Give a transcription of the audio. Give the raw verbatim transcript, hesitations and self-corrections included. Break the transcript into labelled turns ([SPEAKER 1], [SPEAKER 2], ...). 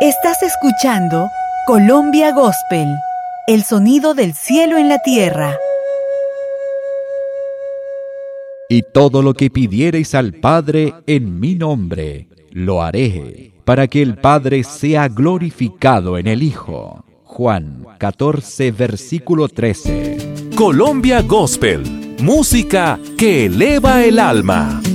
[SPEAKER 1] Estás escuchando Colombia Gospel, el sonido del cielo en la tierra.
[SPEAKER 2] Y todo lo que pidiereis al Padre en mi nombre, lo haré, para que el Padre sea glorificado en el Hijo. Juan catorce, versículo trece.
[SPEAKER 3] Colombia Gospel, música que eleva el alma.